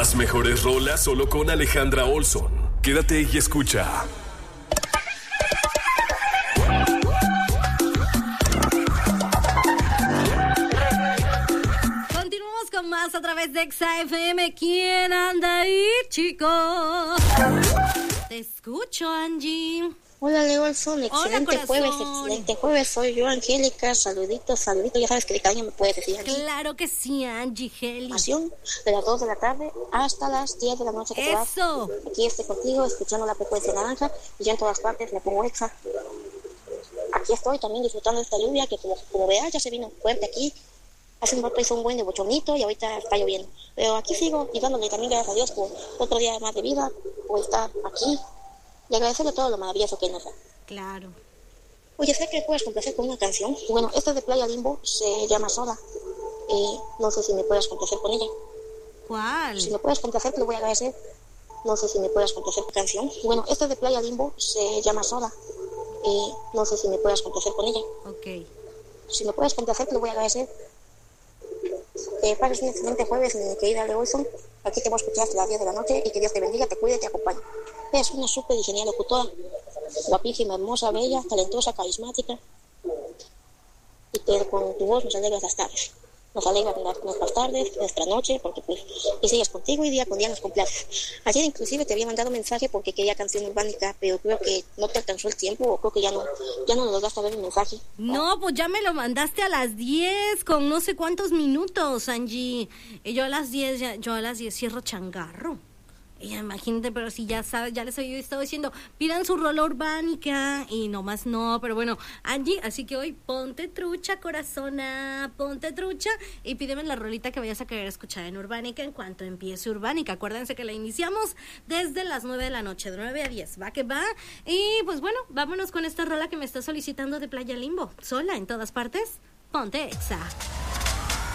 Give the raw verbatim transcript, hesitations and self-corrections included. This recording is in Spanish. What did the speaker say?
Las mejores rolas solo con Alejandra Olson. Quédate y escucha. Continuamos con más a través de Exa F M. ¿Quién anda ahí, chicos? Te escucho, Angie. Hola, Leo Olson, excelente Hola, jueves, excelente jueves, soy yo, Angélica, saluditos, saluditos, ya sabes que de cariño me puedes decir Angie. Claro que sí, Angie, Heli. De las dos de la tarde hasta las diez de la noche que te vas. Eso. Aquí estoy contigo, escuchando la frecuencia naranja, y ya en todas partes le pongo Exa. Aquí estoy también disfrutando de esta lluvia, que como, como veas ya se vino fuerte aquí. Hace un rato hizo un buen de bochornito y ahorita está lloviendo. Pero aquí sigo y dándole también gracias a Dios por otro día más de vida, por estar aquí. Y agradecerle todo lo maravilloso que nos da. Claro. Oye, sé que puedes complacer con una canción. Bueno, esta es de Playa Limbo, se llama Soda. Eh, no sé si me puedes complacer con ella. ¿Cuál? Si me puedes complacer, te lo voy a agradecer. No sé si me puedes complacer con canción. Bueno, esta es de Playa Limbo, se llama Soda. Eh, no sé si me puedes complacer con ella. Ok. Si me puedes complacer, te lo voy a agradecer. Que pases un excelente jueves, mi querida Leo Olson. Aquí te voy a escuchar hasta las diez de la noche y que Dios te bendiga, te cuide y te acompañe. Es una súper y genial locutora. Guapísima, hermosa, bella, talentosa, carismática. Y que con tu voz nos alegras las tardes. Nos alegra nuestras tardes, nuestra noche, porque pues, y sigues contigo y día con día nos complaces. Ayer inclusive te había mandado un mensaje porque quería canción urbánica, pero creo que no te alcanzó el tiempo, o creo que ya no, ya no nos lograste ver el mensaje. No, pues ya me lo mandaste a las diez con no sé cuántos minutos, Angie. Y yo a las diez, ya, yo a las diez cierro changarro. Y imagínate, pero si ya sabes, ya les había estado diciendo, pidan su rola urbánica y nomás no, pero bueno, Angie, así que hoy ponte trucha, corazona, ponte trucha y pídeme la rolita que vayas a querer escuchar en urbánica en cuanto empiece urbánica. Acuérdense que la iniciamos desde las nueve de la noche, de nueve a diez, va que va. Y pues bueno, vámonos con esta rola que me está solicitando de Playa Limbo, sola en todas partes, ponte Exa.